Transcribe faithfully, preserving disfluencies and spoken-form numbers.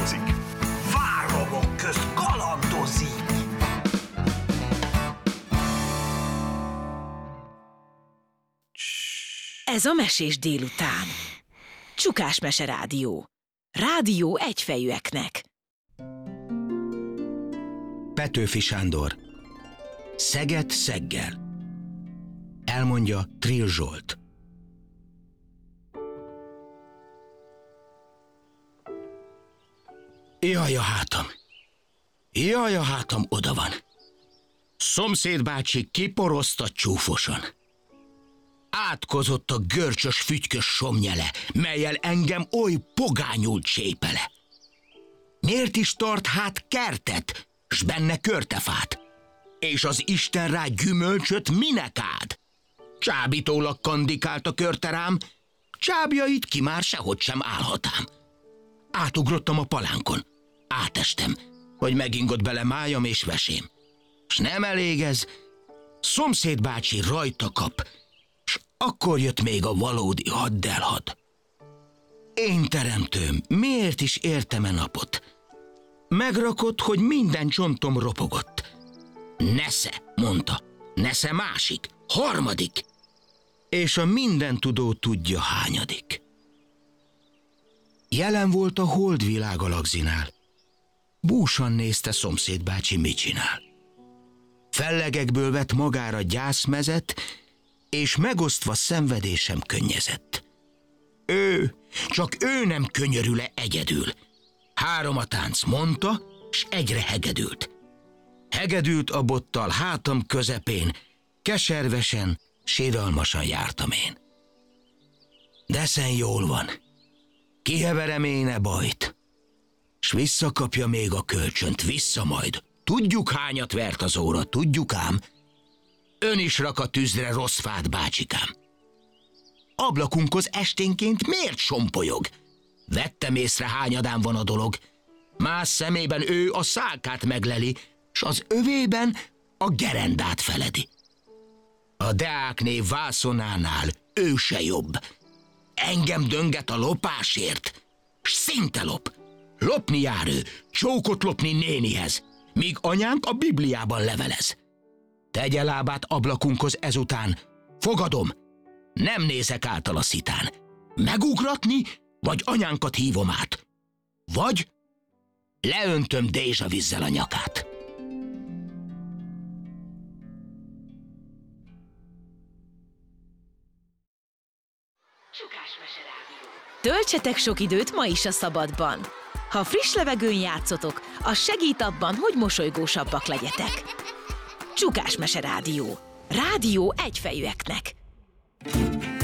játszik, váromok közt kalandozik. Ez a Mesés délután. Csukás Mese Rádió. Rádió egyfejűeknek. Petőfi Sándor. Szeged szeggel. Elmondja Trill Zsolt. Jaj a hátam. Jaj a hátam, oda van. Szomszéd bácsi kiporozta csúfosan. Átkozott a görcsös, fütykös somnyele, mellyel engem oly pogányul csépele. Miért is tart hát kertet, s benne körtefát? És az Isten rá gyümölcsöt minek ád? Csábítólag kandikált a körte rám, csábjait ki már sehogy sem állhatám. Átugrottam a palánkon, átestem, hogy megingott bele májam és vesém. S nem elég ez, szomszéd bácsi rajta kap, s akkor jött még a valódi haddelhad. Én teremtőm, miért is értem-e napot? Megrakott, hogy minden csontom ropogott. Nesze, mondta, nesze másik, harmadik, és a mindentudó tudja hányadik. Jelen volt a holdvilág a lagzinál. Búsan nézte szomszéd bácsi, mit csinál. Fellegekből vett magára gyászmezet, és megosztva szenvedésem könnyezett. Ő, csak ő nem könyörül-e egyedül. Három a tánc, mondta, s egyre hegedült. Hegedült a bottal hátam közepén, keservesen, síralmasan jártam én. Deszen jól van, kiheverem én e bajt, s visszakapja még a kölcsönt, vissza majd. Tudjuk, hányat vert az óra, tudjuk ám. Ön is rak a tűzre rossz fát, bácsikám. Ablakunkhoz esténként miért sompolyog? Vettem észre, hányadán van a dolog. Más szemében ő a szálkát megleli, s az övében a gerendát feledi. A Deákné vászonánál ő se jobb. Engem dönget a lopásért, s szinte lop. Lopni jár ő, csókot lopni nénihez, míg anyánk a Bibliában levelez. Tegye lábát ablakunkhoz ezután, fogadom, nem nézek által a szitán. Megugratni, vagy anyánkat hívom át, vagy leöntöm dézsavízzel a nyakát. Töltsetek sok időt ma is a szabadban. Ha friss levegőn játszotok, az segít abban, hogy mosolygósabbak legyetek. Csukás Mese Rádió. Rádió egyfejűeknek.